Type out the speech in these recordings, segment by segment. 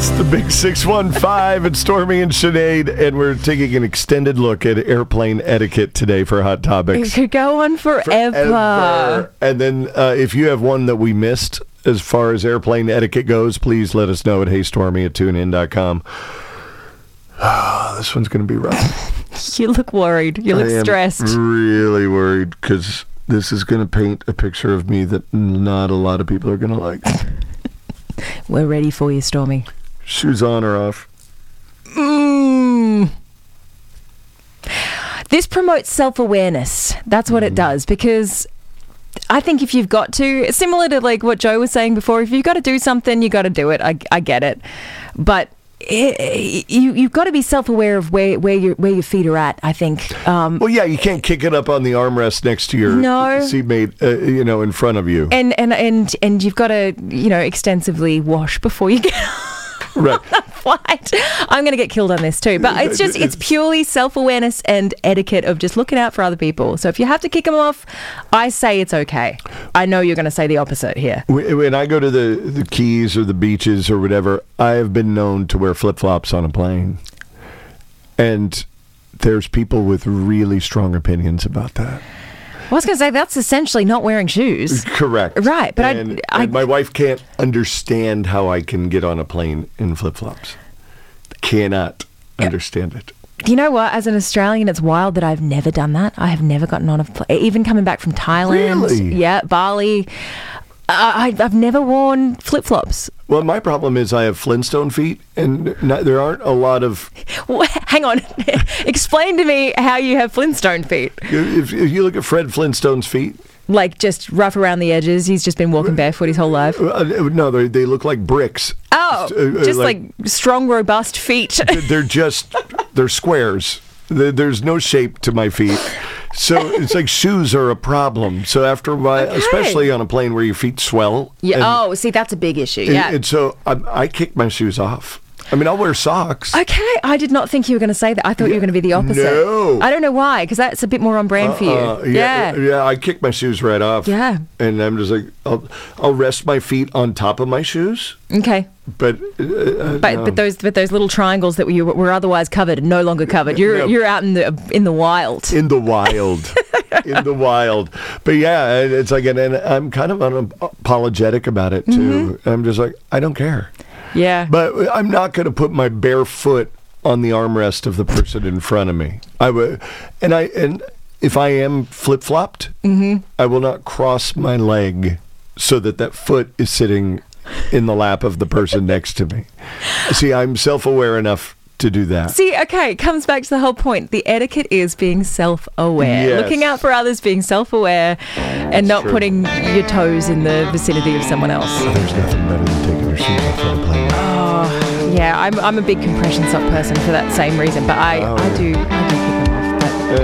It's the Big 615. It's Stormy and Sinead, and we're taking an extended look at airplane etiquette today for Hot Topics. It could go on forever. And then if you have one that we missed as far as airplane etiquette goes, please let us know at heystormy@tunein.com. This one's going to be rough. You look worried. You look stressed. Really worried because this is going to paint a picture of me that not a lot of people are going to like. We're ready for you, Stormy. Shoes on or off? This promotes self-awareness. That's what it does, because I think if you've got to, it's similar to like what Joe was saying before, if you've got to do something, you got to do it. I get it. But you've got to be self-aware of where your feet are at, I think. Well, yeah, you can't kick it up on the armrest next to your seatmate, in front of you. And you've got to, extensively wash before you get right. Flight. I'm going to get killed on this too. But it's purely self-awareness and etiquette of just looking out for other people. So if you have to kick them off, I say it's okay. I know you're going to say the opposite here. When I go to the Keys or the beaches or whatever, I have been known to wear flip-flops on a plane. And there's people with really strong opinions about that. I was going to say, that's essentially not wearing shoes. Correct. Right. But and my wife can't understand how I can get on a plane in flip-flops. Cannot understand it. You know what? As an Australian, it's wild that I've never done that. I have never gotten on a plane. Even coming back from Thailand. Really? Yeah, Bali. I've never worn flip-flops. Well, my problem is I have Flintstone feet, and there aren't a lot of... Hang on. Explain to me how you have Flintstone feet. If you look at Fred Flintstone's feet... Like just rough around the edges. He's just been walking barefoot his whole life. No, they look like bricks. Oh, just like strong, robust feet. They're squares. There's no shape to my feet. So it's like shoes are a problem. So after a while, especially on a plane where your feet swell. Yeah. See, that's a big issue. Yeah. And so I kick my shoes off. I mean, I'll wear socks. Okay. I did not think you were going to say that. I thought you were going to be the opposite. No. I don't know why, because that's a bit more on brand for you. Yeah, I kick my shoes right off. Yeah. And I'm just like, I'll rest my feet on top of my shoes. Okay. But those little triangles that were otherwise covered are no longer covered. You're out in the wild. In the wild. In the wild. But yeah, it's like, and I'm kind of unapologetic about it too. Mm-hmm. I'm just like, I don't care. Yeah. But I'm not going to put my bare foot on the armrest of the person in front of me. And if I am flip-flopped, I will not cross my leg so that foot is sitting in the lap of the person next to me. See, I'm self-aware enough to do that. See, okay, it comes back to the whole point. The etiquette is being self-aware. Yes. Looking out for others, being self-aware, and not putting your toes in the vicinity of someone else. There's nothing better than taking your shoes off on a plane. Oh, yeah, I'm a big compression sock person for that same reason, but I do kick them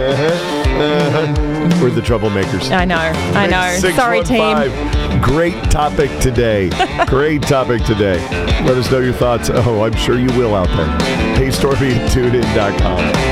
off. But We're the troublemakers. I know. Sorry, team. Great topic today. Let us know your thoughts. Oh, I'm sure you will out there. Hey, Stormy at TuneIn.com.